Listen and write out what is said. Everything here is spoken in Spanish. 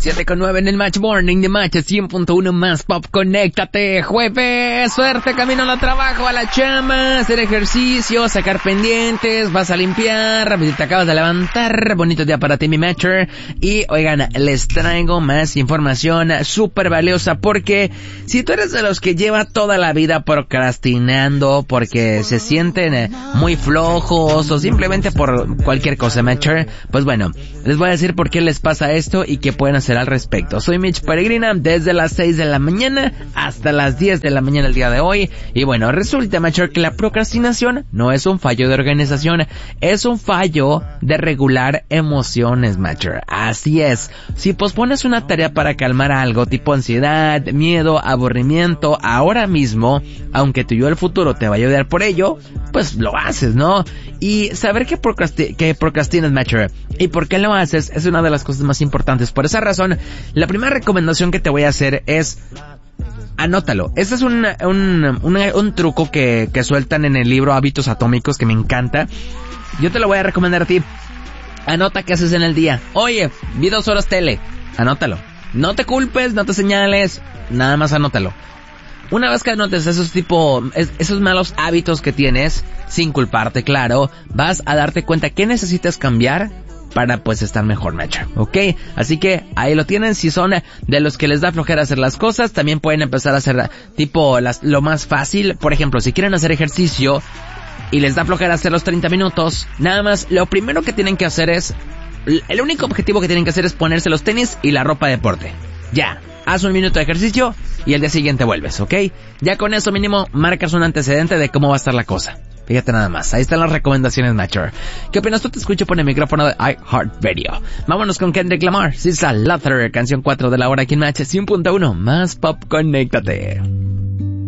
7:09 en el Match Morning de Match 100.1 más pop. Conéctate, jueves, suerte, camino al trabajo, a la chamba, hacer ejercicio, sacar pendientes, vas a limpiar, te acabas de levantar, bonito día para ti, mi Matcher. Y oigan, les traigo más información súper valiosa, porque si tú eres de los que lleva toda la vida procrastinando porque se sienten muy flojos o simplemente por cualquier cosa, Matcher, pues bueno, les voy a decir por qué les pasa esto y qué pueden hacer al respecto. Soy Mitch Peregrina, desde las 6 de la mañana hasta las 10 de la mañana el día de hoy. Y bueno, resulta, Matcher, que la procrastinación no es un fallo de organización, es un fallo de regular emociones, Matcher. Así es, si pospones una tarea para calmar algo tipo ansiedad, miedo, aburrimiento, ahora mismo, aunque tu yo del futuro te va a ayudar por ello, pues lo haces, ¿no? Y saber que procrastinas, Matcher, y por qué lo haces es una de las cosas más importantes. Por esa razón, la primera recomendación que te voy a hacer es anótalo. Este es un truco que sueltan en el libro Hábitos Atómicos, que me encanta. Yo te lo voy a recomendar a ti. Anota qué haces en el día. Oye, vi 2 horas tele. Anótalo. No te culpes, no te señales, nada más anótalo. Una vez que anotes esos malos hábitos que tienes, sin culparte, claro, vas a darte cuenta que necesitas cambiar para pues estar mejor, Matcher, ¿ok? Así que ahí lo tienen. Si son de los que les da flojera hacer las cosas, también pueden empezar a hacer lo más fácil. Por ejemplo, si quieren hacer ejercicio y les da flojera hacer los 30 minutos, nada más, lo primero que tienen que hacer el único objetivo que tienen que hacer es ponerse los tenis y la ropa de deporte. Ya, haz 1 minuto de ejercicio y el día siguiente vuelves, ¿ok? Ya con eso mínimo marcas un antecedente de cómo va a estar la cosa. Fíjate nada más, ahí están las recomendaciones, Matcher. ¿Qué opinas? Tú te escucho por el micrófono de iHeartRadio. Vámonos con Kendrick Lamar, Sisa Luther, canción 4 de la hora aquí en Match 100.1 más pop. Conéctate.